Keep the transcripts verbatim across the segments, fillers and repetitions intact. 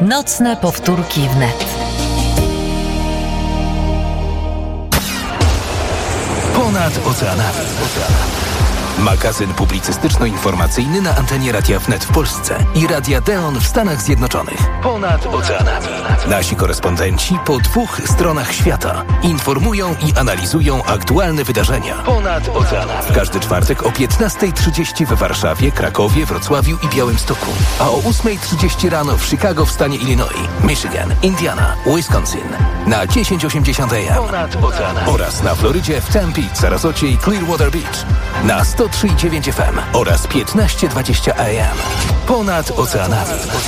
Nocne powtórki wnet. Ponad oceanami. Magazyn publicystyczno-informacyjny na antenie Radia Wnet w Polsce i Radia Deon w Stanach Zjednoczonych. Ponad oceanami. Nasi korespondenci po dwóch stronach świata informują i analizują aktualne wydarzenia. Ponad oceanami. W każdy czwartek o piętnasta trzydzieści w Warszawie, Krakowie, Wrocławiu i Białymstoku, a o ósma trzydzieści rano w Chicago w stanie Illinois, Michigan, Indiana, Wisconsin na tysiąc osiemdziesiąt A M. Ponad oceanami. Oraz na Florydzie w Tempe, Sarasocie i Clearwater Beach na sto trzy i dziewięć F M oraz piętnaście dwadzieścia A M. Ponad oceanami.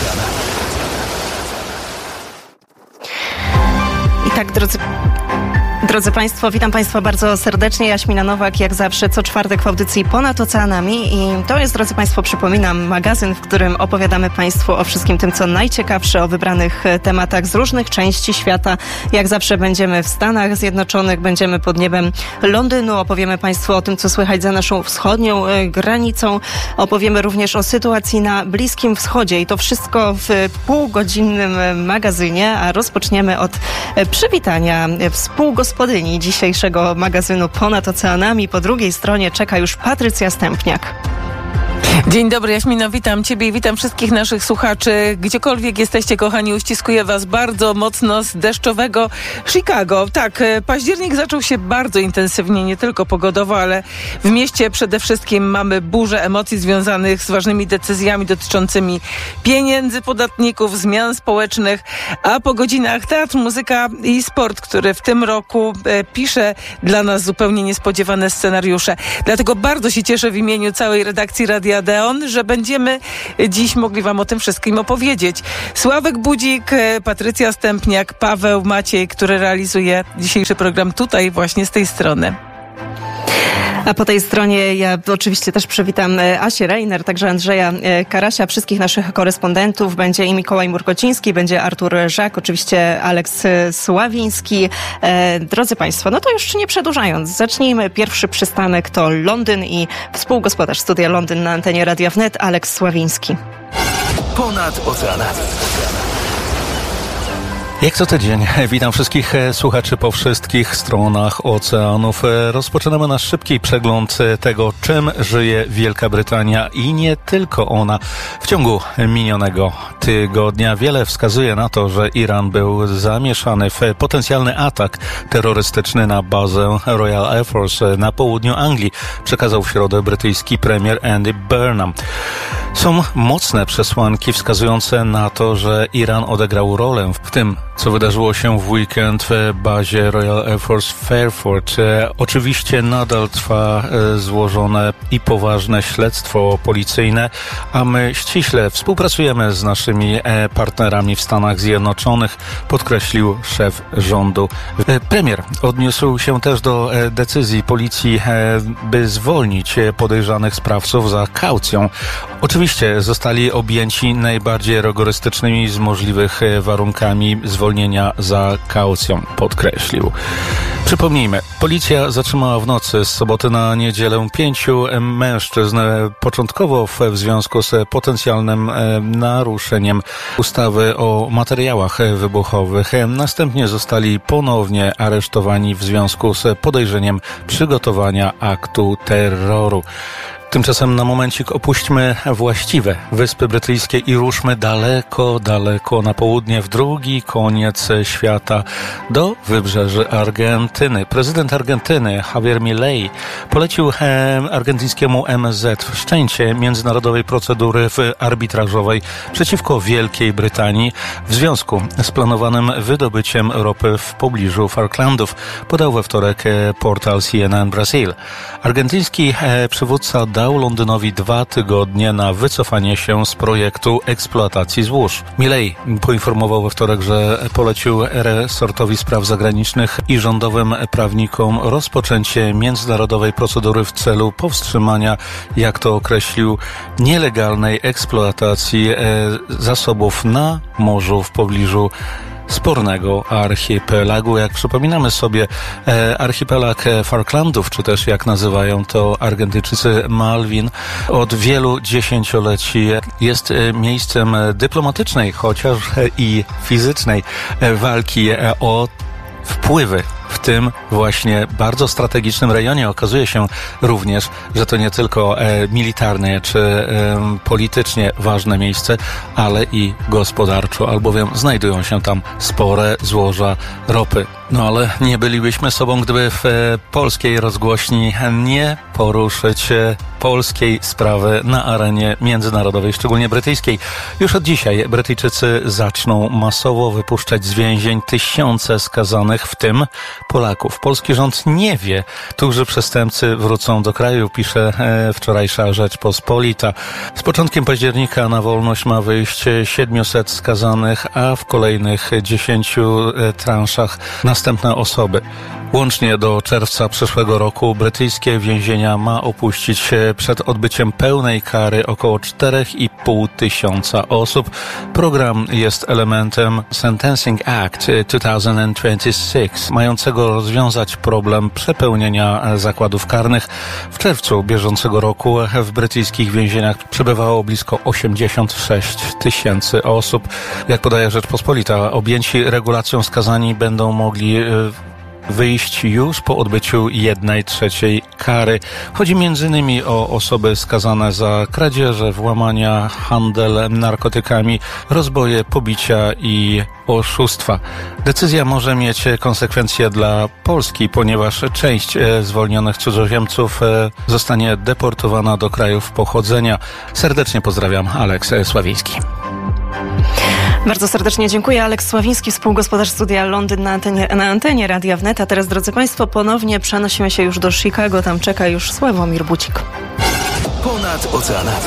I tak, drodzy... Drodzy Państwo, witam Państwa bardzo serdecznie. Jaśmina Nowak, jak zawsze, co czwartek w audycji Ponad Oceanami. I to jest, drodzy Państwo, przypominam, magazyn, w którym opowiadamy Państwu o wszystkim tym, co najciekawsze, o wybranych tematach z różnych części świata. Jak zawsze będziemy w Stanach Zjednoczonych, będziemy pod niebem Londynu, opowiemy Państwu o tym, co słychać za naszą wschodnią granicą. Opowiemy również o sytuacji na Bliskim Wschodzie i to wszystko w półgodzinnym magazynie, a rozpoczniemy od przywitania współgospodarzy dzisiejszego magazynu Ponad Oceanami. Po drugiej stronie czeka już Patrycja Stępniak. Dzień dobry, Jaśmino, witam Ciebie i witam wszystkich naszych słuchaczy. Gdziekolwiek jesteście, kochani, uściskuję Was bardzo mocno z deszczowego Chicago. Tak, październik zaczął się bardzo intensywnie, nie tylko pogodowo, ale w mieście przede wszystkim mamy burzę emocji związanych z ważnymi decyzjami dotyczącymi pieniędzy podatników, zmian społecznych, a po godzinach teatr, muzyka i sport, który w tym roku e, pisze dla nas zupełnie niespodziewane scenariusze. Dlatego bardzo się cieszę w imieniu całej redakcji Radia Deon, że będziemy dziś mogli Wam o tym wszystkim opowiedzieć. Sławek Budzik, Patrycja Stępniak, Paweł Maciej, który realizuje dzisiejszy program tutaj właśnie z tej strony. A po tej stronie ja oczywiście też przywitam Asię Reiner, także Andrzeja Karasia, wszystkich naszych korespondentów. Będzie i Mikołaj Murkociński, będzie Artur Żak, oczywiście Aleks Sławiński. E, drodzy Państwo, no to już nie przedłużając, zacznijmy. Pierwszy przystanek to Londyn i współgospodarz Studia Londyn na antenie Radia Wnet, Aleks Sławiński. Ponad oceanami. Jak co tydzień, witam wszystkich słuchaczy po wszystkich stronach oceanów. Rozpoczynamy nasz szybki przegląd tego, czym żyje Wielka Brytania i nie tylko ona. W ciągu minionego tygodnia wiele wskazuje na to, że Iran był zamieszany w potencjalny atak terrorystyczny na bazę Royal Air Force na południu Anglii, przekazał w środę brytyjski premier Andy Burnham. Są mocne przesłanki wskazujące na to, że Iran odegrał rolę w tym, co wydarzyło się w weekend w bazie Royal Air Force w Fairford. Oczywiście nadal trwa złożone i poważne śledztwo policyjne, a my ściśle współpracujemy z naszymi partnerami w Stanach Zjednoczonych, podkreślił szef rządu. Premier odniósł się też do decyzji policji, by zwolnić podejrzanych sprawców za kaucją. Oczywiście zostali objęci najbardziej rygorystycznymi z możliwych warunkami zwolnienia za kaucją, podkreślił. Przypomnijmy, policja zatrzymała w nocy z soboty na niedzielę pięciu mężczyzn, początkowo w związku z potencjalnym naruszeniem ustawy o materiałach wybuchowych. Następnie zostali ponownie aresztowani w związku z podejrzeniem przygotowania aktu terroru. Tymczasem na momencik opuśćmy właściwe Wyspy Brytyjskie i ruszmy daleko, daleko na południe, w drugi koniec świata, do wybrzeży Argentyny. Prezydent Argentyny Javier Milei polecił argentyńskiemu M S Z wszczęcie międzynarodowej procedury arbitrażowej przeciwko Wielkiej Brytanii w związku z planowanym wydobyciem ropy w pobliżu Falklandów, podał we wtorek portal C N N Brazil. Argentyński przywódca dał Londynowi dwa tygodnie na wycofanie się z projektu eksploatacji złóż. Milei poinformował we wtorek, że polecił resortowi spraw zagranicznych i rządowym prawnikom rozpoczęcie międzynarodowej procedury w celu powstrzymania, jak to określił, nielegalnej eksploatacji zasobów na morzu w pobliżu spornego archipelagu. Jak przypominamy sobie, e, archipelag Falklandów, czy też jak nazywają to Argentyńczycy Malwin, od wielu dziesięcioleci jest e, miejscem dyplomatycznej, chociaż e, i fizycznej e, walki e, o wpływy w tym właśnie bardzo strategicznym rejonie. Okazuje się również, że to nie tylko e, militarne czy e, politycznie ważne miejsce, ale i gospodarczo, albowiem znajdują się tam spore złoża ropy. No ale nie bylibyśmy sobą, gdyby w e, polskiej rozgłośni nie poruszyć e, polskiej sprawy na arenie międzynarodowej, szczególnie brytyjskiej. Już od dzisiaj Brytyjczycy zaczną masowo wypuszczać z więzień tysiące skazanych, w tym Polaków. Polski rząd nie wie, którzy przestępcy wrócą do kraju, pisze e, wczorajsza Rzeczpospolita. Z początkiem października na wolność ma wyjść siedmiuset skazanych, a w kolejnych dziesięciu e, transzach następne osoby. Łącznie do czerwca przyszłego roku brytyjskie więzienia ma opuścić przed odbyciem pełnej kary około cztery i pół tysiąca osób. Program jest elementem Sentencing Act dwa tysiące dwudziestego szóstego, mającego rozwiązać problem przepełnienia zakładów karnych. W czerwcu bieżącego roku w brytyjskich więzieniach przebywało blisko osiemdziesiąt sześć tysięcy osób. Jak podaje Rzeczpospolita, objęci regulacją skazani będą mogli wyjść już po odbyciu jednej trzeciej kary. Chodzi między innymi o osoby skazane za kradzieże, włamania, handel narkotykami, rozboje, pobicia i oszustwa. Decyzja może mieć konsekwencje dla Polski, ponieważ część zwolnionych cudzoziemców zostanie deportowana do krajów pochodzenia. Serdecznie pozdrawiam, Aleks Sławiński. Bardzo serdecznie dziękuję. Aleks Sławiński, współgospodarz Studia Londyn na antenie, na antenie Radia Wnet. A teraz, drodzy Państwo, ponownie przenosimy się już do Chicago. Tam czeka już Sławomir Bucik. Ponad oceanami.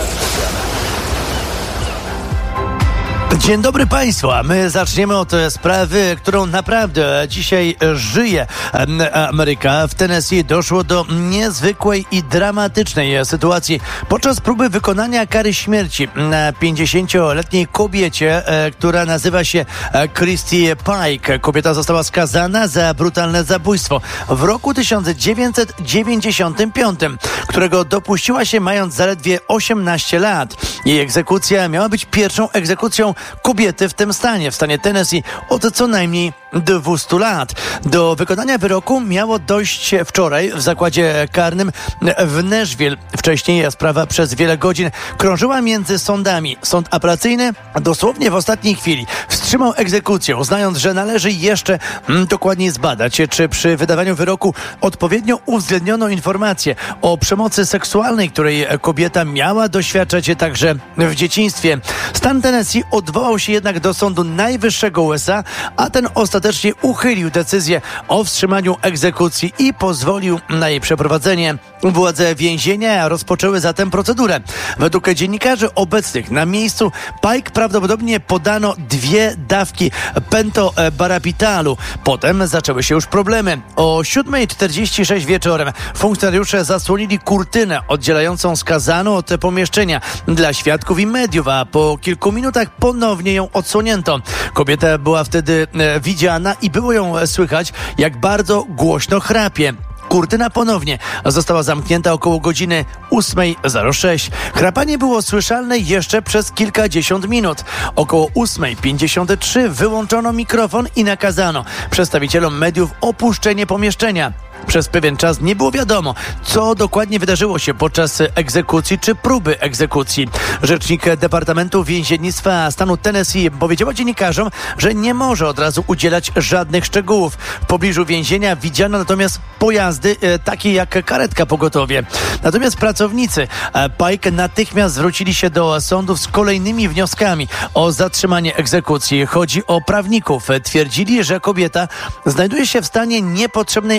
Dzień dobry Państwu, a my zaczniemy od sprawy, którą naprawdę dzisiaj żyje Ameryka. W Tennessee doszło do niezwykłej i dramatycznej sytuacji podczas próby wykonania kary śmierci na pięćdziesięcioletniej kobiecie, która nazywa się Christy Pike. Kobieta została skazana za brutalne zabójstwo w roku tysiąc dziewięćset dziewięćdziesiątym piątym, którego dopuściła się mając zaledwie osiemnaście lat. Jej egzekucja miała być pierwszą egzekucją kobiety w tym stanie, w stanie Tennessee, od co najmniej dwieście lat. Do wykonania wyroku miało dojść wczoraj w zakładzie karnym w Nashville. Wcześniej sprawa przez wiele godzin krążyła między sądami. Sąd apelacyjny dosłownie w ostatniej chwili wstrzymał egzekucję, uznając, że należy jeszcze mm, dokładniej zbadać, czy przy wydawaniu wyroku odpowiednio uwzględniono informacje o przemocy seksualnej, której kobieta miała doświadczać także w dzieciństwie. Stan Tennessee odwołał się jednak do Sądu Najwyższego U S A, a ten ostatecznie uchylił decyzję o wstrzymaniu egzekucji i pozwolił na jej przeprowadzenie. Władze więzienia rozpoczęły zatem procedurę. Według dziennikarzy obecnych na miejscu Pike prawdopodobnie podano dwie dawki pentobarabitalu. Potem zaczęły się już problemy. O siódma czterdzieści sześć wieczorem funkcjonariusze zasłonili kurtynę oddzielającą skazaną od pomieszczenia dla świadków i mediów, a po kilku minutach ponownie ją odsłonięto. Kobieta była wtedy e, widziana i było ją słychać, jak bardzo głośno chrapie. Kurtyna ponownie została zamknięta około godziny ósma zero sześć. Chrapanie było słyszalne jeszcze przez kilkadziesiąt minut. Około ósma pięćdziesiąt trzy wyłączono mikrofon i nakazano przedstawicielom mediów opuszczenie pomieszczenia. Przez pewien czas nie było wiadomo, co dokładnie wydarzyło się podczas egzekucji czy próby egzekucji. Rzecznik Departamentu Więziennictwa stanu Tennessee powiedziała dziennikarzom, że nie może od razu udzielać żadnych szczegółów. W pobliżu więzienia widziano natomiast pojazdy e, takie jak karetka pogotowie. Natomiast pracownicy e, Pike natychmiast zwrócili się do sądów z kolejnymi wnioskami o zatrzymanie egzekucji. Chodzi o prawników. Twierdzili, że kobieta znajduje się w stanie niepotrzebnej agonii.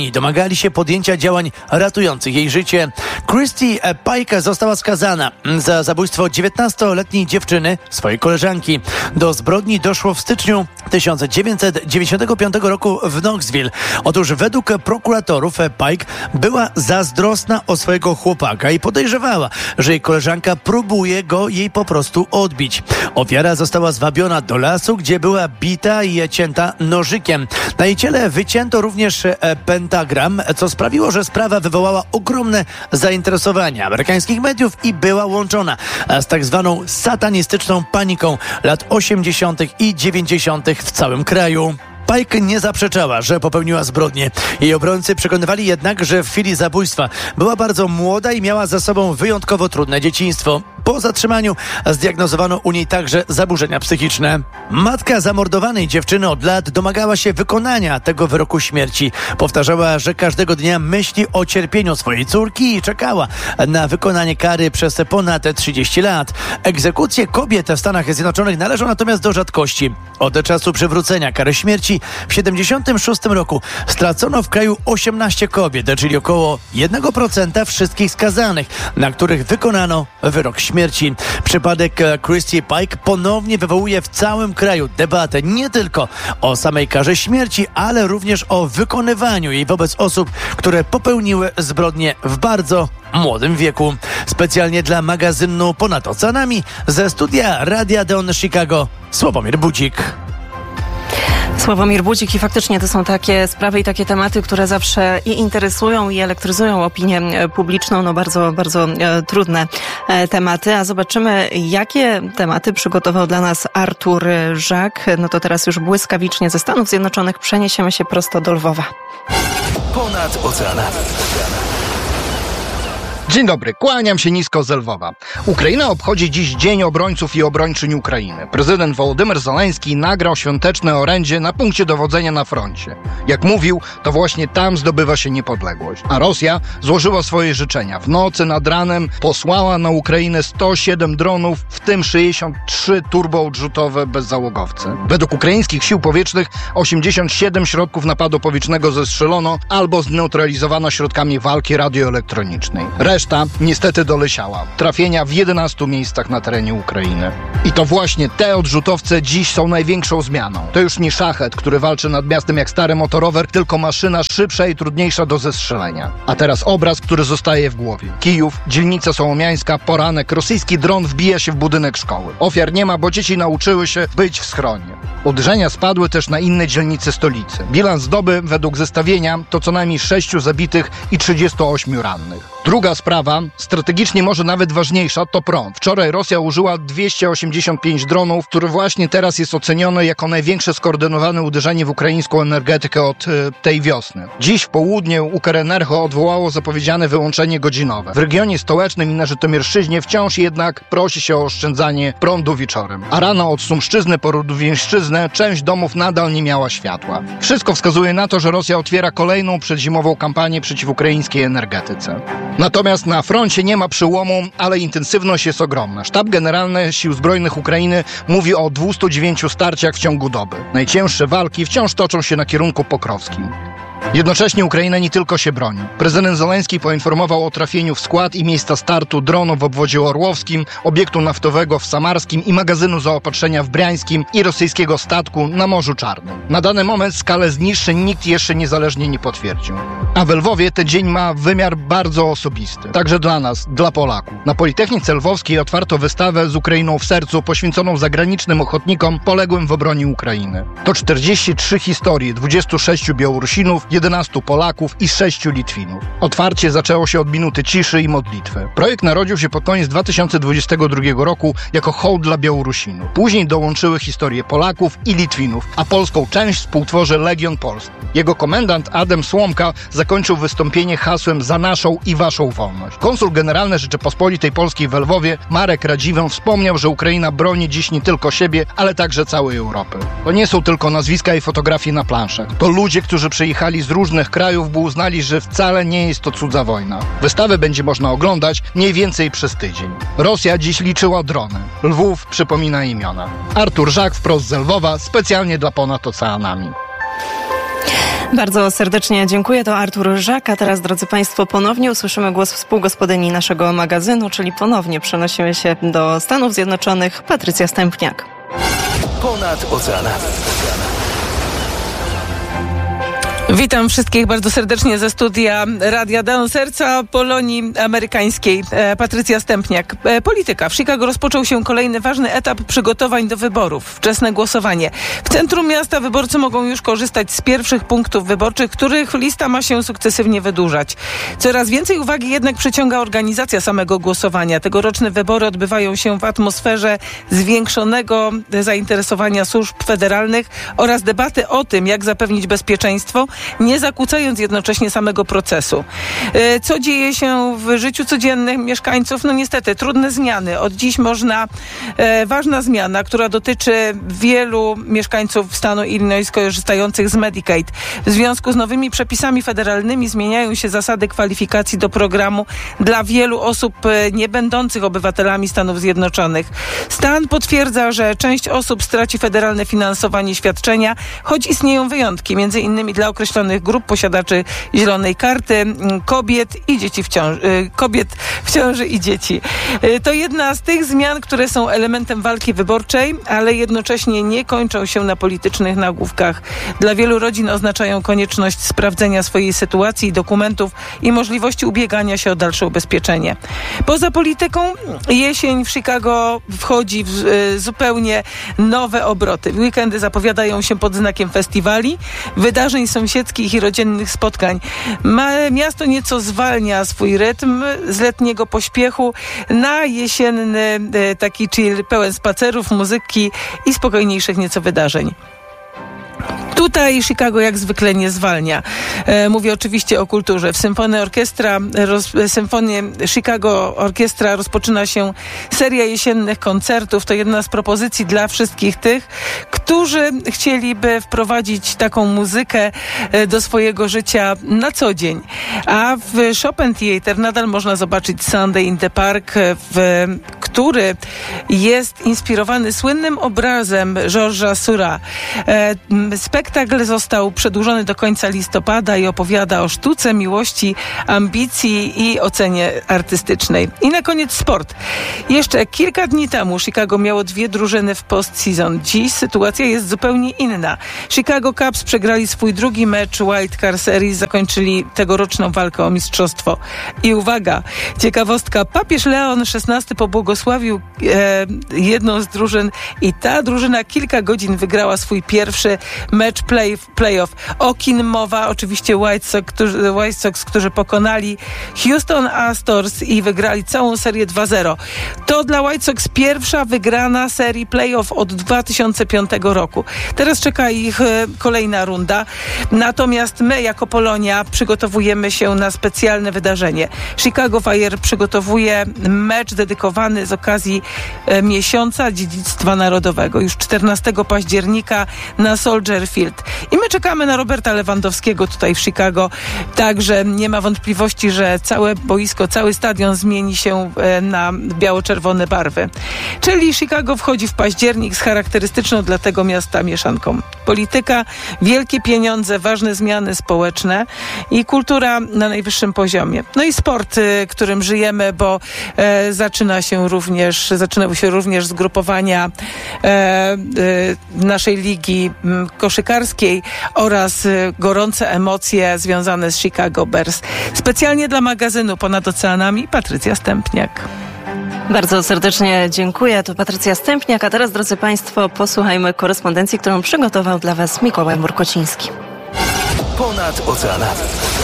broni. Domagali się podjęcia działań ratujących jej życie. Christy Pike została skazana za zabójstwo dziewiętnastoletniej dziewczyny, swojej koleżanki. Do zbrodni doszło w styczniu tysiąc dziewięćset dziewięćdziesiątego piątego roku w Knoxville. Otóż według prokuratorów Pike była zazdrosna o swojego chłopaka i podejrzewała, że jej koleżanka próbuje go jej po prostu odbić. Ofiara została zwabiona do lasu, gdzie była bita i cięta nożykiem. Na jej ciele wycięto również pentagram, co sprawiło, że sprawa wywołała ogromne zainteresowanie amerykańskich mediów i była łączona z tak zwaną satanistyczną paniką lat osiemdziesiątych i dziewięćdziesiątych w całym kraju. Pike nie zaprzeczała, że popełniła zbrodnię. Jej obrońcy przekonywali jednak, że w chwili zabójstwa była bardzo młoda i miała za sobą wyjątkowo trudne dzieciństwo. Po zatrzymaniu zdiagnozowano u niej także zaburzenia psychiczne. Matka zamordowanej dziewczyny od lat domagała się wykonania tego wyroku śmierci. Powtarzała, że każdego dnia myśli o cierpieniu swojej córki i czekała na wykonanie kary przez ponad trzydzieści lat. Egzekucje kobiet w Stanach Zjednoczonych należą natomiast do rzadkości. Od czasu przywrócenia kary śmierci w siedemdziesiątym szóstym roku stracono w kraju osiemnaście kobiet, czyli około jeden procent wszystkich skazanych, na których wykonano wyrok śmierci. Przypadek Christy Pike ponownie wywołuje w całym kraju debatę nie tylko o samej karze śmierci, ale również o wykonywaniu jej wobec osób, które popełniły zbrodnie w bardzo młodym wieku. Specjalnie dla magazynu Ponad Oceanami ze studia Radia Deon Chicago Sławomir Budzik. Sławomir Budzik i faktycznie to są takie sprawy i takie tematy, które zawsze i interesują i elektryzują opinię publiczną. No bardzo, bardzo e, trudne e, tematy. A zobaczymy, jakie tematy przygotował dla nas Artur Żak. No to teraz już błyskawicznie ze Stanów Zjednoczonych przeniesiemy się prosto do Lwowa. Ponad oceanami. Dzień dobry, kłaniam się nisko z Lwowa. Ukraina obchodzi dziś Dzień Obrońców i Obrończyń Ukrainy. Prezydent Wołodymyr Zełenski nagrał świąteczne orędzie na punkcie dowodzenia na froncie. Jak mówił, to właśnie tam zdobywa się niepodległość. A Rosja złożyła swoje życzenia. W nocy nad ranem posłała na Ukrainę sto siedem dronów, w tym sześćdziesiąt trzy turboodrzutowe bezzałogowce. Według ukraińskich sił powietrznych osiemdziesiąt siedem środków napadu powietrznego zestrzelono albo zneutralizowano środkami walki radioelektronicznej. Reszta niestety doleciała. Trafienia w jedenastu miejscach na terenie Ukrainy. I to właśnie te odrzutowce dziś są największą zmianą. To już nie szachet, który walczy nad miastem jak stary motorower, tylko maszyna szybsza i trudniejsza do zestrzelenia. A teraz obraz, który zostaje w głowie. Kijów, dzielnica Sołomiańska, poranek, rosyjski dron wbija się w budynek szkoły. Ofiar nie ma, bo dzieci nauczyły się być w schronie. Uderzenia spadły też na inne dzielnice stolicy. Bilans doby, według zestawienia, to co najmniej sześciu zabitych i trzydziestu ośmiu rannych. Druga sprawa, strategicznie może nawet ważniejsza, to prąd. Wczoraj Rosja użyła dwieście osiemdziesiąt pięć dronów, który właśnie teraz jest oceniony jako największe skoordynowane uderzenie w ukraińską energetykę od y, tej wiosny. Dziś w południe Ukrenergo odwołało zapowiedziane wyłączenie godzinowe. W regionie stołecznym i na Żytomierszczyźnie wciąż jednak prosi się o oszczędzanie prądu wieczorem. A rano od Sumszczyzny po Radowieńszczyznę część domów nadal nie miała światła. Wszystko wskazuje na to, że Rosja otwiera kolejną przedzimową kampanię przeciw ukraińskiej energetyce. Natomiast na froncie nie ma przełomu, ale intensywność jest ogromna. Sztab Generalny Sił Zbrojnych Ukrainy mówi o dwustu dziewięciu starciach w ciągu doby. Najcięższe walki wciąż toczą się na kierunku pokrowskim. Jednocześnie Ukraina nie tylko się broni. Prezydent Zełenski poinformował o trafieniu w skład i miejsca startu dronu w obwodzie orłowskim, obiektu naftowego w Samarskim i magazynu zaopatrzenia w Briańskim i rosyjskiego statku na Morzu Czarnym. Na dany moment skalę zniszczeń nikt jeszcze niezależnie nie potwierdził. A w Lwowie ten dzień ma wymiar bardzo osobisty. Także dla nas, dla Polaków. Na Politechnice Lwowskiej otwarto wystawę z Ukrainą w sercu poświęconą zagranicznym ochotnikom poległym w obronie Ukrainy. To czterdzieści trzy historie dwudziestu sześciu Białorusinów, jedenastu Polaków i sześciu Litwinów. Otwarcie zaczęło się od minuty ciszy i modlitwy. Projekt narodził się pod koniec dwa tysiące dwudziestego drugiego roku jako hołd dla Białorusinów. Później dołączyły historie Polaków i Litwinów, a polską część współtworzy Legion Polski. Jego komendant Adam Słomka zakończył wystąpienie hasłem za naszą i waszą wolność. Konsul generalny Rzeczypospolitej Polskiej w Lwowie, Marek Radziwiłł, wspomniał, że Ukraina broni dziś nie tylko siebie, ale także całej Europy. To nie są tylko nazwiska i fotografie na planszach. To ludzie, którzy przyjechali z różnych krajów, bo uznali, że wcale nie jest to cudza wojna. Wystawę będzie można oglądać mniej więcej przez tydzień. Rosja dziś liczyła drony. Lwów przypomina imiona. Artur Żak wprost z Lwowa, specjalnie dla Ponad Oceanami. Bardzo serdecznie dziękuję. To Artur Żak. A teraz, drodzy Państwo, ponownie usłyszymy głos współgospodyni naszego magazynu, czyli ponownie przenosimy się do Stanów Zjednoczonych. Patrycja Stępniak. Ponad oceanami. Witam wszystkich bardzo serdecznie ze studia Radia Deon, serca Polonii Amerykańskiej. E, Patrycja Stępniak. E, polityka. W Chicago rozpoczął się kolejny ważny etap przygotowań do wyborów. Wczesne głosowanie. W centrum miasta wyborcy mogą już korzystać z pierwszych punktów wyborczych, których lista ma się sukcesywnie wydłużać. Coraz więcej uwagi jednak przyciąga organizacja samego głosowania. Tegoroczne wybory odbywają się w atmosferze zwiększonego zainteresowania służb federalnych oraz debaty o tym, jak zapewnić bezpieczeństwo, nie zakłócając jednocześnie samego procesu. Co dzieje się w życiu codziennym mieszkańców? No niestety, trudne zmiany. Od dziś można, e, ważna zmiana, która dotyczy wielu mieszkańców stanu Illinois korzystających z Medicaid. W związku z nowymi przepisami federalnymi zmieniają się zasady kwalifikacji do programu dla wielu osób e, nie będących obywatelami Stanów Zjednoczonych. Stan potwierdza, że część osób straci federalne finansowanie świadczenia, choć istnieją wyjątki, między innymi dla określonych grup posiadaczy zielonej karty, kobiet i dzieci w ciąży, kobiet w ciąży i dzieci. To jedna z tych zmian, które są elementem walki wyborczej, ale jednocześnie nie kończą się na politycznych nagłówkach. Dla wielu rodzin oznaczają konieczność sprawdzenia swojej sytuacji i dokumentów i możliwości ubiegania się o dalsze ubezpieczenie. Poza polityką jesień w Chicago wchodzi w zupełnie nowe obroty. Weekendy zapowiadają się pod znakiem festiwali, wydarzeń sąsiedzkich i rodzinnych spotkań. Ma, miasto nieco zwalnia swój rytm z letniego pośpiechu na jesienny taki chill pełen spacerów, muzyki i spokojniejszych nieco wydarzeń. Tutaj Chicago jak zwykle nie zwalnia. E, mówię oczywiście o kulturze. W Symfony Orkiestra, roz, Symfonie Chicago Orkiestra rozpoczyna się seria jesiennych koncertów. To jedna z propozycji dla wszystkich tych, którzy chcieliby wprowadzić taką muzykę e, do swojego życia na co dzień. A w Chopin Theatre nadal można zobaczyć Sunday in the Park, w, który jest inspirowany słynnym obrazem Georgesa Seurat. E, Spektakl został przedłużony do końca listopada i opowiada o sztuce, miłości, ambicji i ocenie artystycznej. I na koniec sport. Jeszcze kilka dni temu Chicago miało dwie drużyny w postseason. Dziś sytuacja jest zupełnie inna. Chicago Cubs przegrali swój drugi mecz Wild Card Series, zakończyli tegoroczną walkę o mistrzostwo. I uwaga, ciekawostka, papież Leon szesnasty pobłogosławił e, jedną z drużyn i ta drużyna kilka godzin wygrała swój pierwszy mecz play, playoff. O kim mowa? Oczywiście White Sox, którzy, White Sox, którzy pokonali Houston Astros i wygrali całą serię dwa zero. To dla White Sox pierwsza wygrana serii playoff od dwa tysiące piątego roku. Teraz czeka ich e, kolejna runda. Natomiast my jako Polonia przygotowujemy się na specjalne wydarzenie. Chicago Fire przygotowuje mecz dedykowany z okazji e, miesiąca dziedzictwa narodowego. Już czternastego października na Soldier Field. I my czekamy na Roberta Lewandowskiego tutaj w Chicago. Także nie ma wątpliwości, że całe boisko, cały stadion zmieni się na biało-czerwone barwy. Czyli Chicago wchodzi w październik z charakterystyczną dla tego miasta mieszanką. Polityka, wielkie pieniądze, ważne zmiany społeczne i kultura na najwyższym poziomie. No i sport, którym żyjemy, bo e, zaczyna się również, zaczynały się również zgrupowania e, e, naszej ligi m, koszykarskiej oraz y, gorące emocje związane z Chicago Bears. Specjalnie dla magazynu Ponad Oceanami Patrycja Stępniak. Bardzo serdecznie dziękuję. To Patrycja Stępniak. A teraz, drodzy Państwo, posłuchajmy korespondencji, którą przygotował dla Was Mikołaj Murkociński. Ponad oceanami.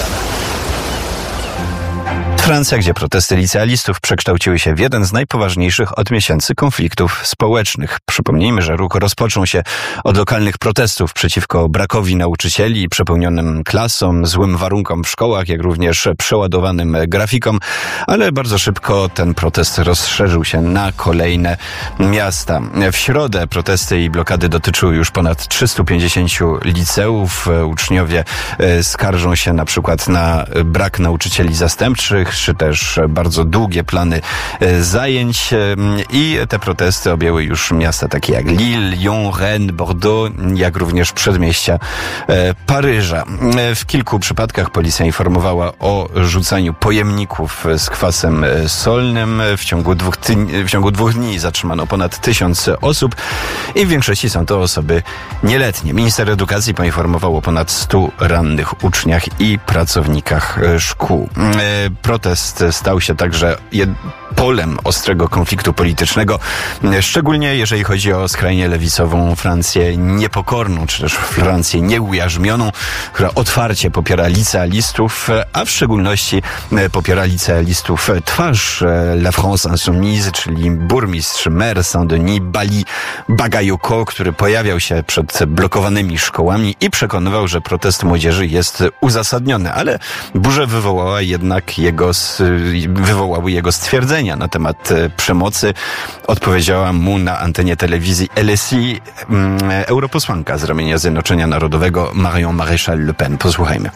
Francja, gdzie protesty licealistów przekształciły się w jeden z najpoważniejszych od miesięcy konfliktów społecznych. Przypomnijmy, że ruch rozpoczął się od lokalnych protestów przeciwko brakowi nauczycieli, przepełnionym klasom, złym warunkom w szkołach, jak również przeładowanym grafikom, ale bardzo szybko ten protest rozszerzył się na kolejne miasta. W środę protesty i blokady dotyczyły już ponad trzystu pięćdziesięciu liceów. Uczniowie skarżą się na przykład na brak nauczycieli zastępczych, czy też bardzo długie plany zajęć i te protesty objęły już miasta takie jak Lille, Lyon, Rennes, Bordeaux, jak również przedmieścia Paryża. W kilku przypadkach policja informowała o rzucaniu pojemników z kwasem solnym. W ciągu dwóch, ty- w ciągu dwóch dni zatrzymano ponad tysiąc osób i w większości są to osoby nieletnie. Minister edukacji poinformował o ponad stu rannych uczniach i pracownikach szkół. Protest stał się także jed- polem ostrego konfliktu politycznego, szczególnie jeżeli chodzi o skrajnie lewicową Francję niepokorną, czy też Francję nieujarzmioną, która otwarcie popiera licealistów, a w szczególności popiera licealistów twarz La France Insoumise, czyli burmistrz, mer Saint-Denis, Bali Bagayoko, który pojawiał się przed blokowanymi szkołami i przekonywał, że protest młodzieży jest uzasadniony, ale burzę wywołała jednak jego, wywołały jego stwierdzenia na temat przemocy. Odpowiedziała mu na antenie telewizji L S I um, europosłanka z ramienia Zjednoczenia Narodowego Marion Maréchal Le Pen. Posłuchajmy.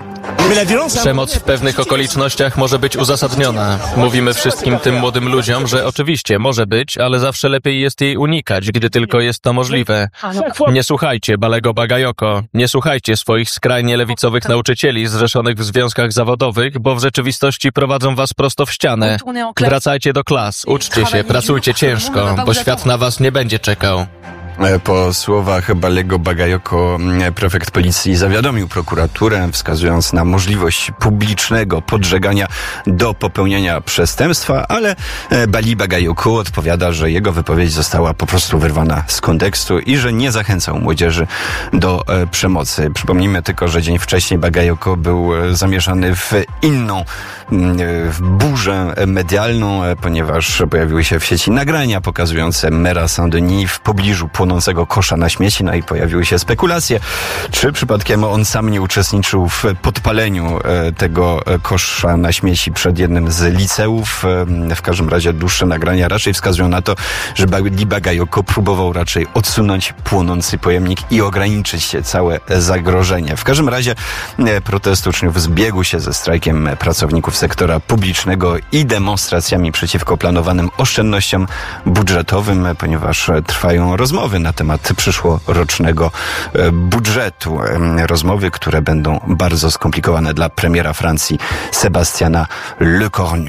Przemoc w pewnych okolicznościach może być uzasadniona. Mówimy wszystkim tym młodym ludziom, że oczywiście może być, ale zawsze lepiej jest jej unikać, gdy tylko jest to możliwe. Nie słuchajcie Balego Bagayoko, nie słuchajcie swoich skrajnie lewicowych nauczycieli zrzeszonych w związkach zawodowych, bo w rzeczywistości prowadzą was prosto w ścianę. Wracajcie do klas, uczcie się, pracujcie ciężko, bo świat na was nie będzie czekał. Po słowach Balego Bagayoko prefekt policji zawiadomił prokuraturę, wskazując na możliwość publicznego podżegania do popełnienia przestępstwa, ale Bali Bagayoko odpowiada, że jego wypowiedź została po prostu wyrwana z kontekstu i że nie zachęcał młodzieży do przemocy. Przypomnijmy tylko, że dzień wcześniej Bagayoko był zamieszany w inną w burzę medialną, ponieważ pojawiły się w sieci nagrania pokazujące mera Saint-Denis w pobliżu płonącego kosza na śmieci, no i pojawiły się spekulacje, czy przypadkiem on sam nie uczestniczył w podpaleniu tego kosza na śmieci przed jednym z liceów. W każdym razie dłuższe nagrania raczej wskazują na to, że Bali Bagayoko próbował raczej odsunąć płonący pojemnik i ograniczyć całe zagrożenie. W każdym razie protest uczniów zbiegł się ze strajkiem pracowników sektora publicznego i demonstracjami przeciwko planowanym oszczędnościom budżetowym, ponieważ trwają rozmowy na temat przyszłorocznego budżetu. Rozmowy, które będą bardzo skomplikowane dla premiera Francji Sebastiana Lecornu.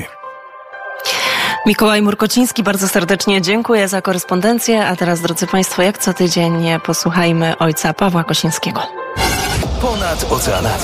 Mikołaj Murkociński, bardzo serdecznie dziękuję za korespondencję, a teraz, drodzy Państwo, jak co tydzień posłuchajmy ojca Pawła Kosińskiego. Ponad oceanami.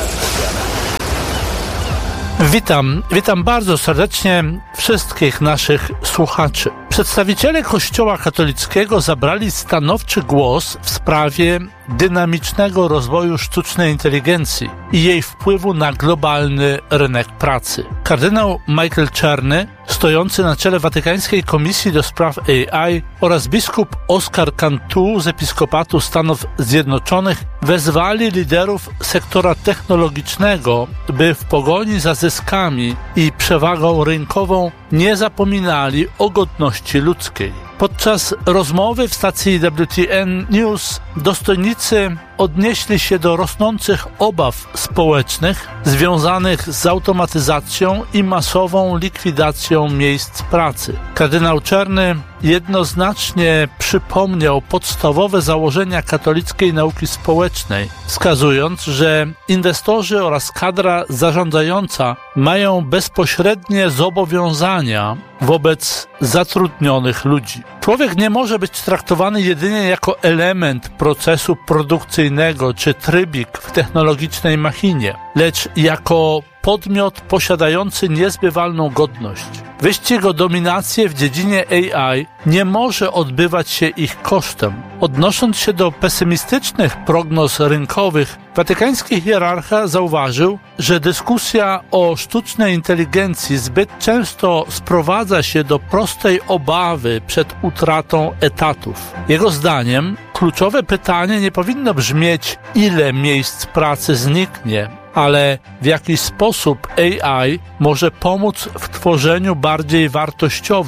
Witam, witam bardzo serdecznie wszystkich naszych słuchaczy. Przedstawiciele Kościoła katolickiego zabrali stanowczy głos w sprawie dynamicznego rozwoju sztucznej inteligencji i jej wpływu na globalny rynek pracy. Kardynał Michael Czerny, stojący na czele Watykańskiej Komisji do Spraw A I, oraz biskup Oscar Cantu z Episkopatu Stanów Zjednoczonych wezwali liderów sektora technologicznego, by w pogoni za zyskami i przewagą rynkową nie zapominali o godności ludzkiej. Podczas rozmowy w stacji W T N News dostojnicy odnieśli się do rosnących obaw społecznych związanych z automatyzacją i masową likwidacją miejsc pracy. Kardynał Czerny jednoznacznie przypomniał podstawowe założenia katolickiej nauki społecznej, wskazując, że inwestorzy oraz kadra zarządzająca mają bezpośrednie zobowiązania wobec zatrudnionych ludzi. Człowiek nie może być traktowany jedynie jako element procesu produkcyjnego czy trybik w technologicznej machinie, lecz jako podmiot posiadający niezbywalną godność. Wyścig o dominację w dziedzinie A I nie może odbywać się ich kosztem. Odnosząc się do pesymistycznych prognoz rynkowych, watykański hierarcha zauważył, że dyskusja o sztucznej inteligencji zbyt często sprowadza się do prostej obawy przed utratą etatów. Jego zdaniem kluczowe pytanie nie powinno brzmieć, ile miejsc pracy zniknie, ale w jaki sposób A I może pomóc w tworzeniu bardziej wartościowych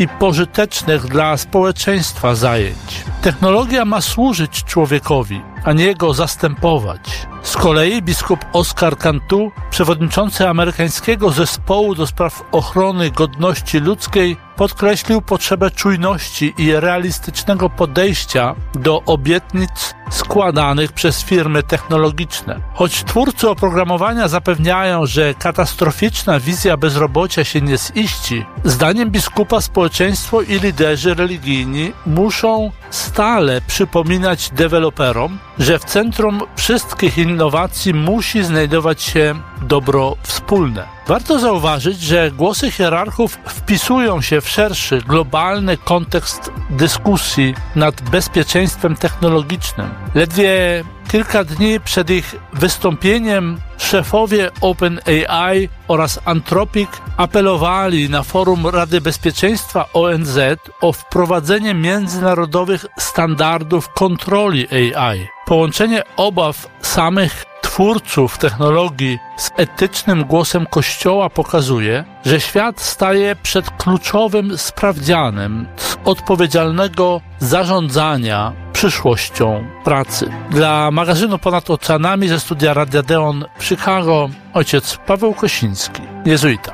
i pożytecznych dla społeczeństwa zajęć. Technologia ma służyć człowiekowi, a nie go zastępować. Z kolei biskup Oscar Cantu, przewodniczący amerykańskiego zespołu do spraw ochrony godności ludzkiej, podkreślił potrzebę czujności i realistycznego podejścia do obietnic składanych przez firmy technologiczne. Choć twórcy oprogramowania zapewniają, że katastroficzna wizja bezrobocia się nie ziści, zdaniem biskupa społeczeństwo i liderzy religijni muszą stale przypominać deweloperom, że w centrum wszystkich innowacji musi znajdować się dobro wspólne. Warto zauważyć, że głosy hierarchów wpisują się w szerszy, globalny kontekst dyskusji nad bezpieczeństwem technologicznym. Ledwie kilka dni przed ich wystąpieniem szefowie OpenAI oraz Anthropic apelowali na forum Rady Bezpieczeństwa O N Z o wprowadzenie międzynarodowych standardów kontroli A I. Połączenie obaw samych twórców technologii z etycznym głosem Kościoła pokazuje, że świat staje przed kluczowym sprawdzianem odpowiedzialnego zarządzania przyszłością pracy. Dla magazynu Ponad Oceanami ze studia Radia Deon w Chicago ojciec Paweł Kosiński, jezuita.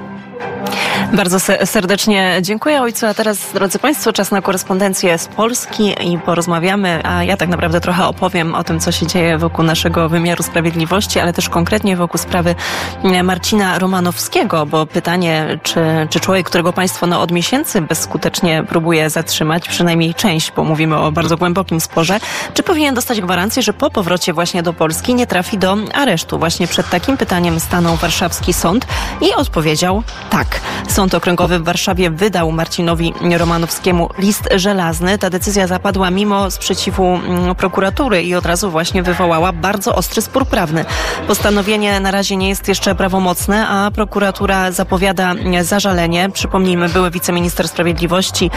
Bardzo serdecznie dziękuję ojcu, a teraz, drodzy Państwo, czas na korespondencję z Polski i porozmawiamy, a ja tak naprawdę trochę opowiem o tym, co się dzieje wokół naszego wymiaru sprawiedliwości, ale też konkretnie wokół sprawy Marcina Romanowskiego, bo pytanie, czy, czy człowiek, którego Państwo no, od miesięcy bezskutecznie próbuje zatrzymać, przynajmniej część, bo mówimy o bardzo głębokim sporze, czy powinien dostać gwarancję, że po powrocie właśnie do Polski nie trafi do aresztu? Właśnie przed takim pytaniem stanął warszawski sąd i odpowiedział tak. Sąd Okręgowy w Warszawie wydał Marcinowi Romanowskiemu list żelazny. Ta decyzja zapadła mimo sprzeciwu prokuratury i od razu właśnie wywołała bardzo ostry spór prawny. Postanowienie na razie nie jest jeszcze prawomocne, a prokuratura zapowiada zażalenie. Przypomnijmy, były wiceminister sprawiedliwości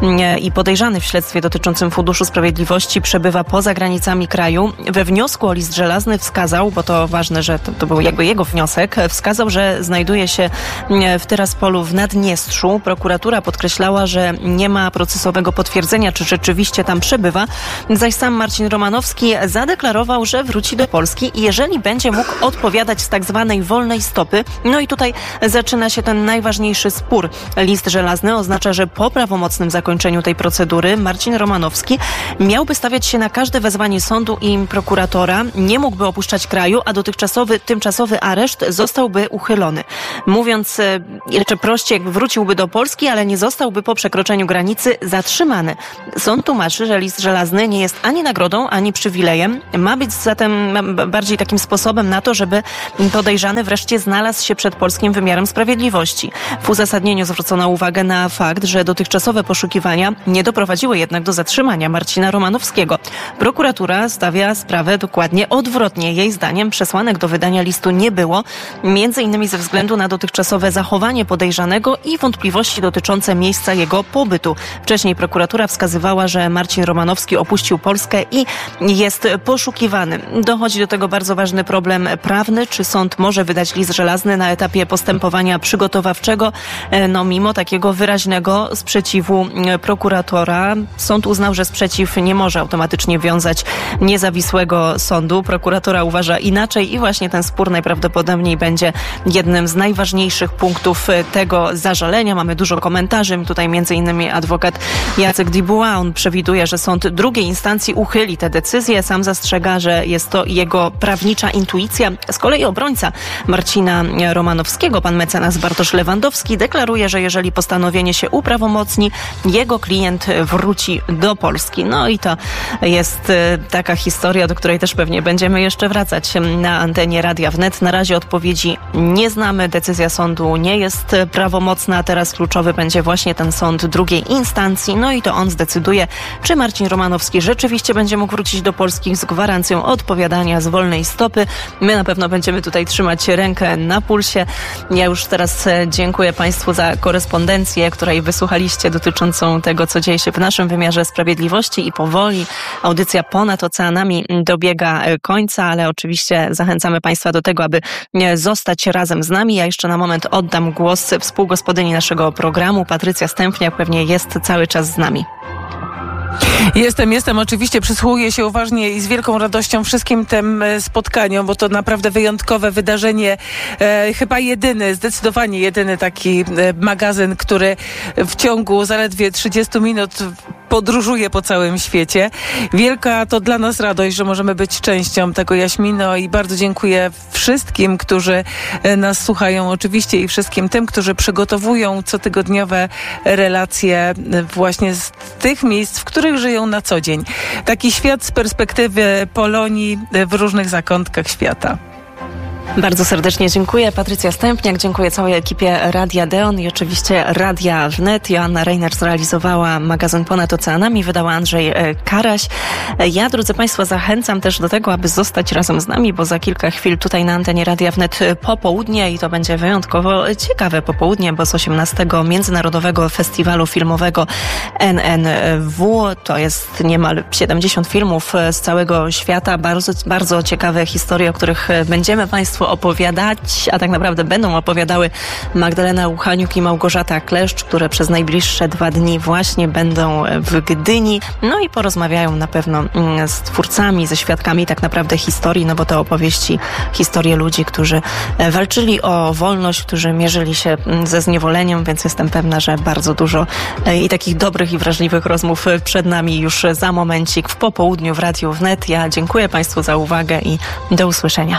i podejrzany w śledztwie dotyczącym Funduszu Sprawiedliwości przebywa poza granicami kraju. We wniosku o list żelazny wskazał, bo to ważne, że to, to był jakby jego wniosek, wskazał, że znajduje się w Tyraspolu w Naddniestrzu. Prokuratura podkreślała, że nie ma procesowego potwierdzenia, czy rzeczywiście tam przebywa. Zaś sam Marcin Romanowski zadeklarował, że wróci do Polski i jeżeli będzie mógł odpowiadać z tak zwanej wolnej stopy, no i tutaj zaczyna się ten najważniejszy spór. List żelazny oznacza, że po prawomocnym zakończeniu tej procedury Marcin Romanowski miałby stawiać się na każde wezwanie sądu i prokuratora, nie mógłby opuszczać kraju, a dotychczasowy, tymczasowy areszt zostałby uchylony. Mówiąc jeszcze prościej, jakby wróciłby do Polski, ale nie zostałby po przekroczeniu granicy zatrzymany. Sąd tłumaczy, że list żelazny nie jest ani nagrodą, ani przywilejem. Ma być zatem bardziej takim sposobem na to, żeby podejrzany wreszcie znalazł się przed polskim wymiarem sprawiedliwości. W uzasadnieniu zwrócono uwagę na fakt, że dotychczasowe poszukiwania nie doprowadziły jednak do zatrzymania Marcina Romanowskiego. Prokuratura stawia sprawę dokładnie odwrotnie. Jej zdaniem przesłanek do wydania listu nie było, między innymi ze względu na dotychczasowe zachowanie podejrzanego i wątpliwości dotyczące miejsca jego pobytu. Wcześniej prokuratura wskazywała, że Marcin Romanowski opuścił Polskę i jest poszukiwany. Dochodzi do tego bardzo ważny problem prawny. Czy sąd może wydać list żelazny na etapie postępowania przygotowawczego? No mimo takiego wyraźnego sprzeciwu prokuratora. Sąd uznał, że sprzeciw nie może automatycznie wiązać niezawisłego sądu. Prokuratura uważa inaczej i właśnie ten spór najprawdopodobniej będzie jednym z najważniejszych punktów tego zażalenia. Mamy dużo komentarzy. Tutaj między innymi adwokat Jacek Dubois. On przewiduje, że sąd drugiej instancji uchyli tę decyzję. Sam zastrzega, że jest to jego prawnicza intuicja. Z kolei obrońca Marcina Romanowskiego, pan mecenas Bartosz Lewandowski, deklaruje, że jeżeli postanowienie się uprawomocni, jego klient wróci do Polski. No i to jest taka historia, do której też pewnie będziemy jeszcze wracać na antenie Radia Wnet. Na razie odpowiedzi nie znamy. Decyzja sądu nie jest prawomocna. Teraz kluczowy będzie właśnie ten sąd drugiej instancji. No i to on zdecyduje, czy Marcin Romanowski rzeczywiście będzie mógł wrócić do Polski z gwarancją odpowiadania z wolnej stopy. My na pewno będziemy tutaj trzymać rękę na pulsie. Ja już teraz dziękuję Państwu za korespondencję, której wysłuchaliście dotyczącą tego, co dzieje się w naszym wymiarze sprawiedliwości i powoli audycja Ponad Oceanami dobiega końca, ale oczywiście zachęcamy Państwa do tego, aby zostać razem z nami. Ja jeszcze na moment oddam głos współ współgospodyni naszego programu, Patrycja Stępniak, pewnie jest cały czas z nami. Jestem, jestem. Oczywiście przysłuchuję się uważnie i z wielką radością wszystkim tym spotkaniom, bo to naprawdę wyjątkowe wydarzenie. E, chyba jedyny, zdecydowanie jedyny taki e, magazyn, który w ciągu zaledwie trzydziestu minut podróżuje po całym świecie. Wielka to dla nas radość, że możemy być częścią tego, Jaśmino, i bardzo dziękuję wszystkim, którzy nas słuchają, oczywiście, i wszystkim tym, którzy przygotowują cotygodniowe relacje właśnie z tych miejsc, w których żyją na co dzień. Taki świat z perspektywy Polonii w różnych zakątkach świata. Bardzo serdecznie dziękuję. Patrycja Stępniak, dziękuję całej ekipie Radia Deon i oczywiście Radia Wnet. Joanna Reiner zrealizowała magazyn Ponad Oceanami, wydała Andrzej Karaś. Ja, drodzy Państwo, zachęcam też do tego, aby zostać razem z nami, bo za kilka chwil tutaj na antenie Radia Wnet popołudnie i to będzie wyjątkowo ciekawe popołudnie, bo z osiemnastego Międzynarodowego Festiwalu Filmowego N N W. To jest niemal siedemdziesiąt filmów z całego świata. Bardzo, bardzo ciekawe historie, o których będziemy Państwu opowiadać, a tak naprawdę będą opowiadały Magdalena Uchaniuk i Małgorzata Kleszcz, które przez najbliższe dwa dni właśnie będą w Gdyni. No i porozmawiają na pewno z twórcami, ze świadkami tak naprawdę historii, no bo to opowieści, historie ludzi, którzy walczyli o wolność, którzy mierzyli się ze zniewoleniem, więc jestem pewna, że bardzo dużo i takich dobrych i wrażliwych rozmów przed nami już za momencik w popołudniu w Radiu Wnet. Ja dziękuję Państwu za uwagę i do usłyszenia.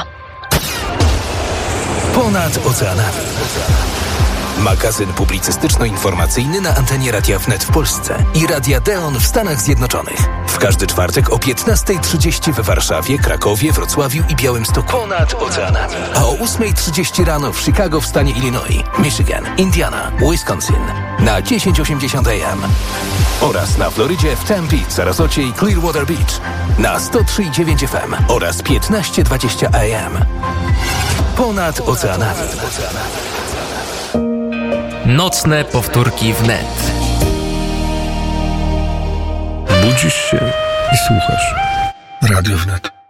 Ponad oceanami. Magazyn publicystyczno-informacyjny na antenie Radia Wnet w Polsce i Radia Deon w Stanach Zjednoczonych. W każdy czwartek o piętnasta trzydzieści w Warszawie, Krakowie, Wrocławiu i Białymstoku. Ponad oceanami. A o ósma trzydzieści rano w Chicago w stanie Illinois, Michigan, Indiana, Wisconsin na tysiąc osiemdziesiąt A M. Oraz na Florydzie w Tempe, Sarasocie i Clearwater Beach na sto trzy i dziewięć F M oraz piętnaście dwadzieścia A M. Ponad oceanami. Nocne powtórki wnet. Budzisz się i słuchasz. Radio Wnet.